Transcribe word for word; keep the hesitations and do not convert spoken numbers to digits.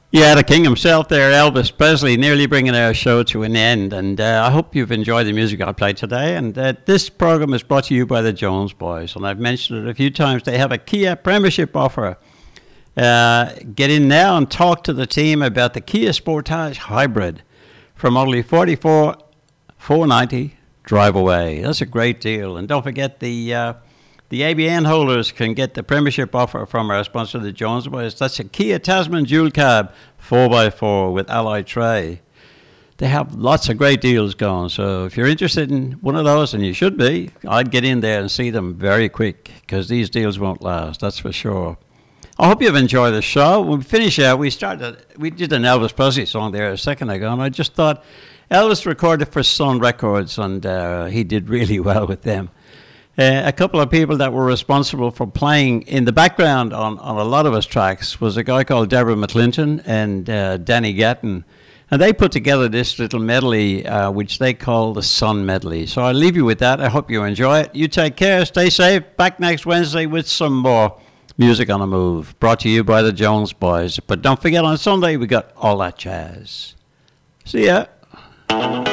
Yeah, the king himself there, Elvis Presley, nearly bringing our show to an end. And uh, I hope you've enjoyed the music I played today. And uh, this program is brought to you by the Jones Boys. And I've mentioned it a few times. They have a Kia Premiership offer. Uh, get in now and talk to the team about the Kia Sportage Hybrid from only forty-four thousand four hundred ninety dollars drive away. That's a great deal. And don't forget the... Uh, The A B N holders can get the Premiership offer from our sponsor, the Jones Boys. That's a Kia Tasman Dual Cab four by four with alloy tray. They have lots of great deals going. So if you're interested in one of those, and you should be, I'd get in there and see them very quick because these deals won't last, that's for sure. I hope you've enjoyed the show. When we finish out, we started, we did an Elvis Presley song there a second ago, and I just thought Elvis recorded for Sun Records, and uh, he did really well with them. Uh, a couple of people that were responsible for playing in the background on, on a lot of his tracks was a guy called Deborah McClinton and uh, Danny Gatton. And they put together this little medley, uh, which they call the Sun Medley. So I'll leave you with that. I hope you enjoy it. You take care. Stay safe. Back next Wednesday with some more Music on the Move, brought to you by the Jones Boys. But don't forget, on Sunday, we got all that jazz. See ya.